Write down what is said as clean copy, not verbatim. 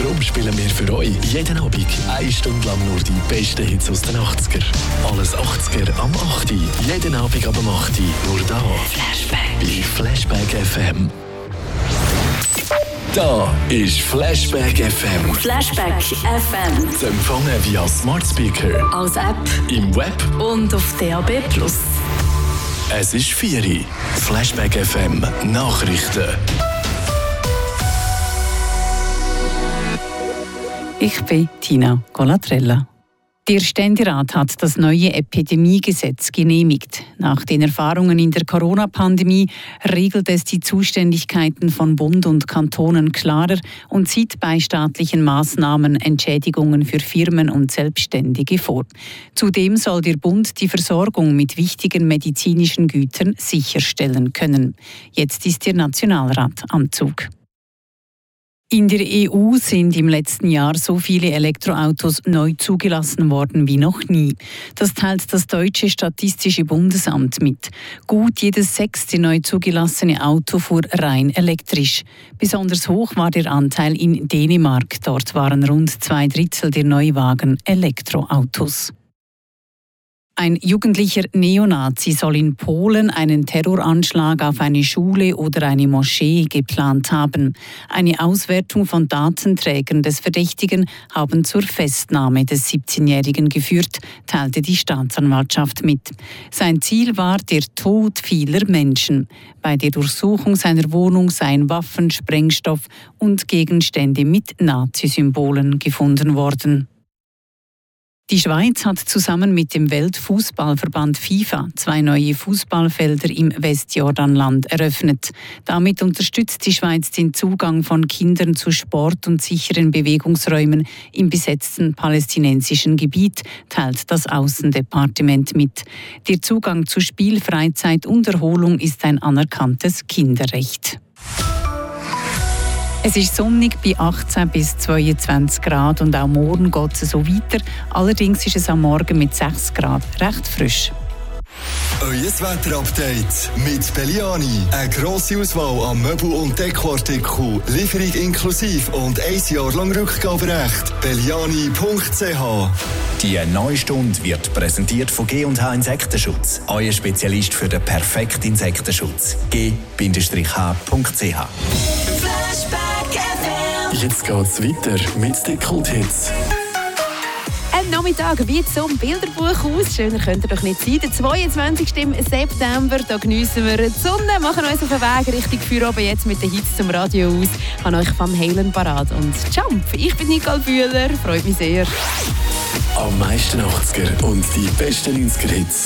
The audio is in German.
Darum spielen wir für euch jeden Abend 1 Stunde lang nur die besten Hits aus den 80er. Alles 80er am 8. Jeden Abend ab dem 8. Nur da. Bei Flashback FM. Da ist Flashback FM. Flashback FM. Zu empfangen via Smart Speaker, Als App im Web und auf DAB+. Es ist 4 Uhr. Flashback FM Nachrichten. Ich bin Tina Colatrella. Der Ständerat hat das neue Epidemiegesetz genehmigt. Nach den Erfahrungen in der Corona-Pandemie regelt es die Zuständigkeiten von Bund und Kantonen klarer und sieht bei staatlichen Maßnahmen Entschädigungen für Firmen und Selbstständige vor. Zudem soll der Bund die Versorgung mit wichtigen medizinischen Gütern sicherstellen können. Jetzt ist der Nationalrat am Zug. In der EU sind im letzten Jahr so viele Elektroautos neu zugelassen worden wie noch nie. Das teilt das deutsche Statistische Bundesamt mit. Gut jedes 6. neu zugelassene Auto fuhr rein elektrisch. Besonders hoch war der Anteil in Dänemark. Dort waren rund 2/3 der Neuwagen Elektroautos. Ein jugendlicher Neonazi soll in Polen einen Terroranschlag auf eine Schule oder eine Moschee geplant haben. Eine Auswertung von Datenträgern des Verdächtigen haben zur Festnahme des 17-Jährigen geführt, teilte die Staatsanwaltschaft mit. Sein Ziel war der Tod vieler Menschen. Bei der Durchsuchung seiner Wohnung seien Waffen, Sprengstoff und Gegenstände mit Nazisymbolen gefunden worden. Die Schweiz hat zusammen mit dem Weltfußballverband FIFA 2 neue Fußballfelder im Westjordanland eröffnet. Damit unterstützt die Schweiz den Zugang von Kindern zu Sport und sicheren Bewegungsräumen im besetzten palästinensischen Gebiet, teilt das Außendepartement mit. Der Zugang zu Spiel, Freizeit und Erholung ist ein anerkanntes Kinderrecht. Es ist sonnig bei 18 bis 22 Grad und auch morgen geht es so weiter. Allerdings ist es am Morgen mit 6 Grad recht frisch. Euer Wetterupdate mit Belliani. Eine grosse Auswahl an Möbel- und Dekoartikeln, Lieferung inklusive und 1 Jahr lang Rückgaberecht. Belliani.ch. Die neue Stunde wird präsentiert von G&H Insektenschutz. Euer Spezialist für den perfekten Insektenschutz. G-H.ch. Jetzt geht's weiter mit den Kulthits. Am Nachmittag wie zum Bilderbuch aus. Schöner könnte doch nicht sein. Der 22. September, da geniessen wir die Sonne, machen uns auf den Weg Richtung Feierabend jetzt mit den Hits zum Radio aus. Ich habe euch Van Halen parat und Jump. Ich bin Nicole Bühler, freut mich sehr. Am meisten 80er und die besten 90er Hits.